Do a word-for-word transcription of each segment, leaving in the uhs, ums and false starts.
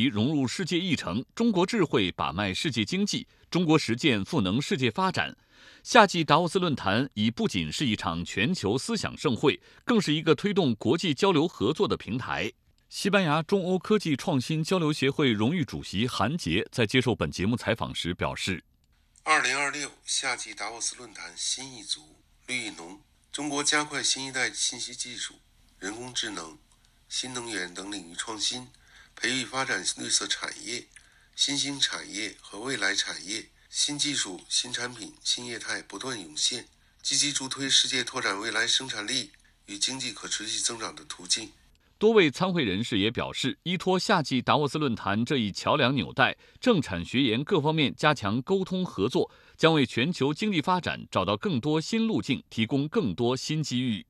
融入世界议程，中国智慧把脉世界经济，中国实践赋能世界发展。夏季达沃斯论坛已不仅是一场全球思想盛会，更是一个推动国际交流合作的平台。西班牙中欧科技创新交流协会荣誉主席韩杰在接受本节目采访时表示， 二零二六夏季达沃斯论坛新一族绿意浓，中国加快新一代信息技术、人工智能、新能源等领域创新，培育发展绿色产业、新兴产业和未来产业，新技术、新产品、新业态不断涌现，积极助推世界拓展未来生产力与经济可持续增长的途径。 多位参会人士也表示，依托夏季达沃斯论坛这一桥梁纽带，政产学研各方面加强沟通合作，将为全球经济发展找到更多新路径，提供更多新机遇。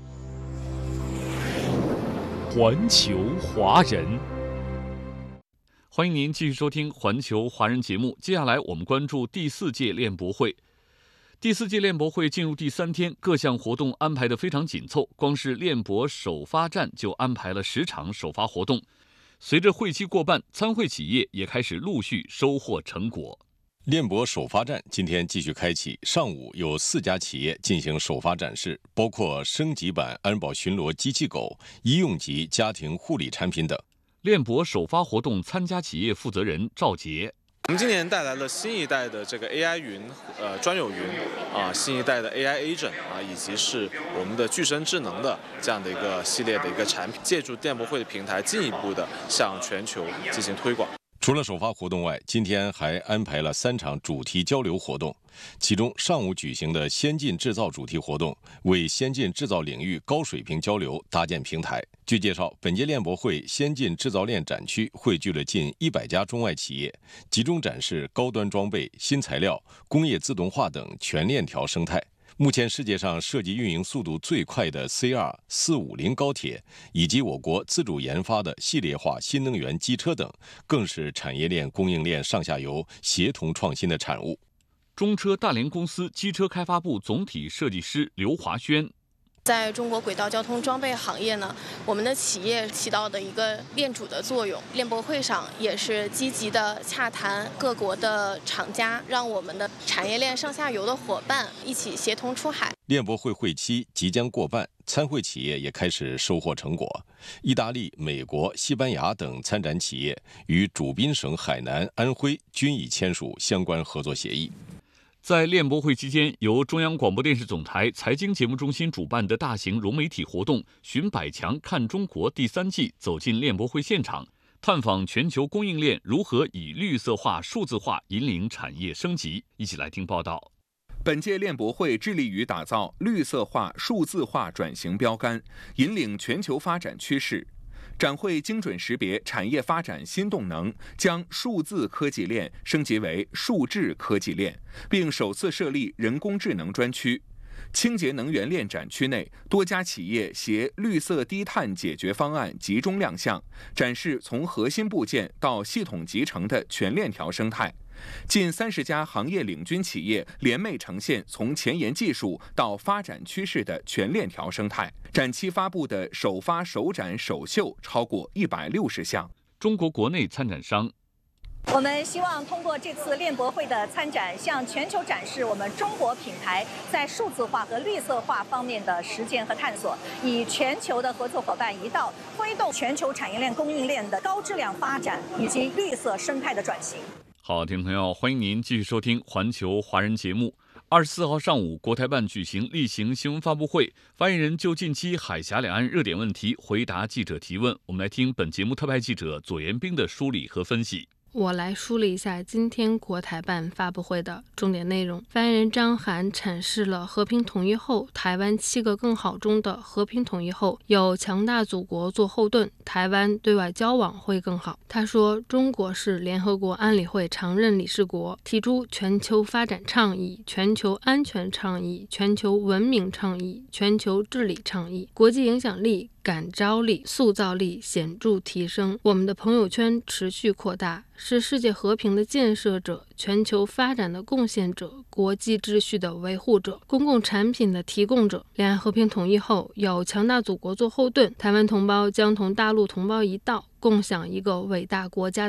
环球华人， 欢迎您继续收听环球华人节目。接下来我们关注第四届链博会。第四届链博会进入第三天，各项活动安排得非常紧凑，光是链博首发站就安排了十场首发活动。随着会期过半，参会企业也开始陆续收获成果。 链博首发站今天继续开启，上午有四家企业进行首发展示，包括升级版安保巡逻机器狗、医用级家庭护理产品等。 链博首发活动参加企业负责人赵杰， 我们今年带来了新一代的这个 A I 云，呃，专有云啊，新一代的 A I Agent 啊，以及是我们的具身智能的这样的一个系列的一个产品，借助链博会的平台，进一步的向全球进行推广。 除了首发活动外，今天还安排了三场主题交流活动。其中，上午举行的先进制造主题活动，为先进制造领域高水平交流搭建平台。据介绍，本届链博会先进制造链展区汇聚了近一百家中外企业，集中展示高端装备、新材料、工业自动化等全链条生态。目前世界上设计运营速度最快的 C 二四五零 高铁，以及我国自主研发的系列化新能源机车等，更是产业链供应链上下游协同创新的产物。 中车大连公司机车开发部总体设计师刘华轩， 在中国轨道交通装备行业呢，我们的企业起到的一个链主的作用。链博会上也是积极的洽谈各国的厂家，让我们的产业链上下游的伙伴一起协同出海。 链博会会期即将过半，参会企业也开始收获成果。意大利、美国、西班牙等参展企业与主宾省海南、安徽均已签署相关合作协议。 在链博会期间，由中央广播电视总台财经节目中心主办的大型融媒体活动《寻百强看中国》第三季走进链博会现场，探访全球供应链如何以绿色化、数字化引领产业升级。一起来听报道。 本届链博会致力于打造绿色化、数字化转型标杆，引领全球发展趋势。展会精准识别产业发展新动能，将数字科技链升级为数智科技链，并首次设立人工智能专区。清洁能源链展区内，多家企业携绿色低碳解决方案集中亮相，展示从核心部件到系统集成的全链条生态。近三十家行业领军企业联袂呈现从前沿技术到发展趋势的全链条生态。展期发布的首发、首展、首秀超过一百六十项。 中国国内参展商， 我们希望通过这次链博会的参展，向全球展示我们中国品牌在数字化和绿色化方面的实践和探索，以全球的合作伙伴一道，推动全球产业链供应链的高质量发展以及绿色生态的转型。 好，听众朋友，欢迎您继续收听环球华人节目。二十四号上午，国台办举行例行新闻发布会，发言人就近期海峡两岸热点问题回答记者提问。我们来听本节目特派记者左延兵的梳理和分析。 我来梳理一下今天国台办发布会的重点内容。发言人张涵阐释了和平统一后台湾七个更好中的和平统一后有强大祖国做后盾，台湾对外交往会更好。他说，中国是联合国安理会常任理事国，提出全球发展倡议、全球安全倡议、全球文明倡议、全球治理倡议，国际影响力、感召力、塑造力显著提升，我们的朋友圈持续扩大，是世界和平的建设者、全球发展的贡献者、国际秩序的维护者、公共产品的提供者。两岸和平统一后，有强大祖国做后盾，台湾同胞将同大陆同胞一道，共享一个伟大国家